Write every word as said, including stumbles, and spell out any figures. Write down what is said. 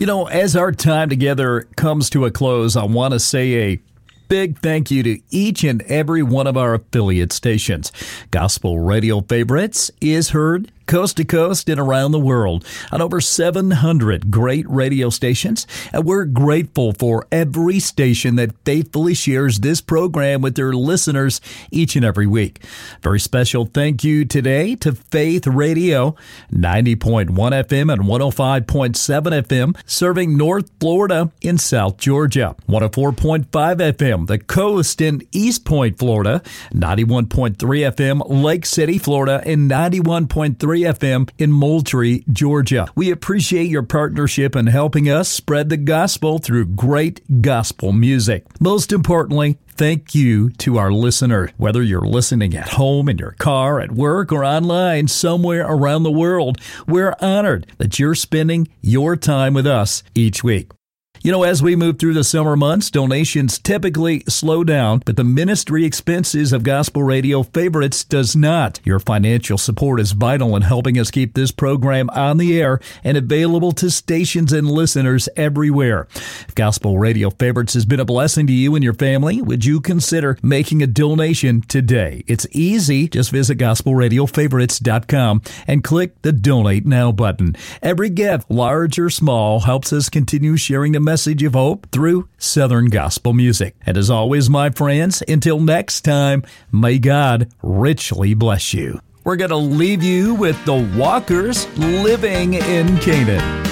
You know, as our time together comes to a close, I want to say a big thank you to each and every one of our affiliate stations. Gospel Radio Favorites is heard coast to coast and around the world on over seven hundred great radio stations, and we're grateful for every station that faithfully shares this program with their listeners each and every week. Very special thank you today to Faith Radio, ninety point one F M and one oh five point seven F M, serving North Florida in South Georgia, one oh four point five F M, the coast in East Point, Florida, ninety-one point three F M, Lake City, Florida, and ninety-one point three F M in Moultrie, Georgia. We appreciate your partnership in helping us spread the gospel through great gospel music. Most importantly, thank you to our listener. Whether you're listening at home, in your car, at work, or online somewhere around the world, we're honored that you're spending your time with us each week. You know, as we move through the summer months, donations typically slow down, but the ministry expenses of Gospel Radio Favorites does not. Your financial support is vital in helping us keep this program on the air and available to stations and listeners everywhere. If Gospel Radio Favorites has been a blessing to you and your family, would you consider making a donation today? It's easy. Just visit gospel radio favorites dot com and click the Donate Now button. Every gift, large or small, helps us continue sharing the message of hope through Southern gospel music. And as always, my friends, until next time, may God richly bless you. We're going to leave you with the Walkers, Living in Canaan.